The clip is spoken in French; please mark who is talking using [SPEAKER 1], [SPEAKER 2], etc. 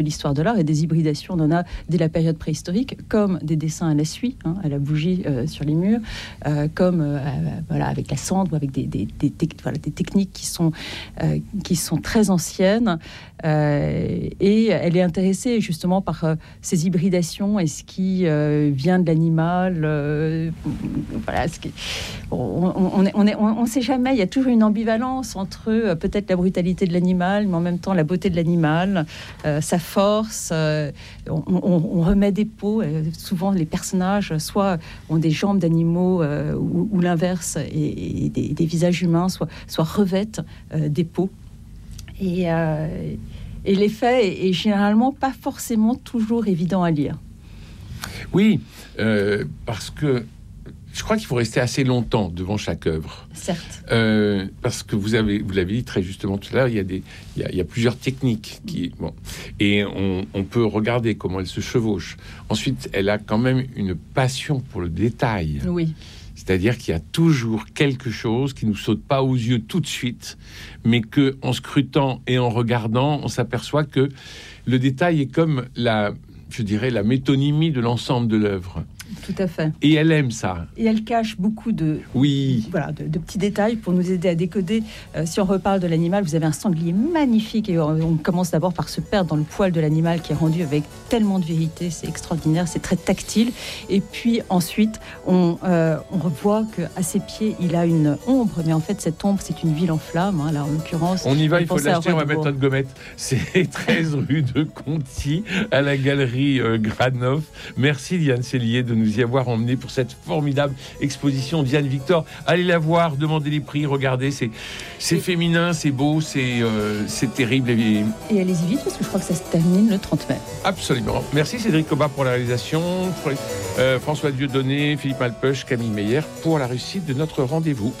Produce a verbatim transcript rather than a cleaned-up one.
[SPEAKER 1] l'histoire de l'art et des hybridations. On en a dès la période préhistorique, comme des dessins à la suie, hein, à la bougie euh, sur les murs, euh, comme euh, voilà, avec la cendre ou avec des, des, des, des, voilà, des techniques qui sont, euh, qui sont très anciennes. Euh, et elle est intéressée justement par euh, ces hybridations et ce qui euh, vient de l'animal. Euh, voilà, ce qui, on on est, on est, on sait jamais. Il y a toujours une ambivalence entre euh, peut-être la brutalité de l'animal, mais en même temps la beauté de l'animal. Euh, sa force, euh, on, on, on remet des peaux. Euh, souvent, les personnages soit ont des jambes d'animaux euh, ou, ou l'inverse, et, et des, des visages humains, soit, soit revêtent euh, des peaux. Et, euh, et l'effet est, est généralement pas forcément toujours évident à lire.
[SPEAKER 2] Oui, euh, parce que je crois qu'il faut rester assez longtemps devant chaque œuvre.
[SPEAKER 1] Certes.
[SPEAKER 2] Euh, parce que vous avez, vous l'avez dit très justement tout à l'heure, il y a des, il y a, il y a plusieurs techniques qui, bon, et on, on peut regarder comment elle se chevauche. Ensuite, elle a quand même une passion pour le détail.
[SPEAKER 1] Oui.
[SPEAKER 2] C'est-à-dire qu'il y a toujours quelque chose qui nous saute pas aux yeux tout de suite, mais que en scrutant et en regardant, on s'aperçoit que le détail est comme la, je dirais, la métonymie de l'ensemble de l'œuvre.
[SPEAKER 1] Tout à fait.
[SPEAKER 2] Et elle aime ça.
[SPEAKER 1] Et elle cache beaucoup de,
[SPEAKER 2] oui.
[SPEAKER 1] voilà, de, de petits détails pour nous aider à décoder. Euh, si on reparle de l'animal, vous avez un sanglier magnifique et on, on commence d'abord par se perdre dans le poil de l'animal qui est rendu avec tellement de vérité. C'est extraordinaire, c'est très tactile. Et puis ensuite, on, euh, on revoit qu'à ses pieds, il a une ombre. Mais en fait, cette ombre, c'est une ville en flammes. Hein, là, en l'occurrence,
[SPEAKER 2] on y va, il faut l'acheter, on va mettre notre gommette. C'est treize rue de Conti, à la galerie euh, Granoff. Merci Diane Sellier de nous y avoir emmené pour cette formidable exposition. Diane Victor, allez la voir, demandez les prix, regardez, c'est, c'est féminin, c'est beau, c'est, euh, c'est terrible. Et...
[SPEAKER 1] et allez-y vite parce que je crois que ça se termine le trente mai.
[SPEAKER 2] Absolument. Merci Cédric Cobat pour la réalisation, euh, François Dieudonné, Philippe Malpeuch, Camille Meyer pour la réussite de notre rendez-vous.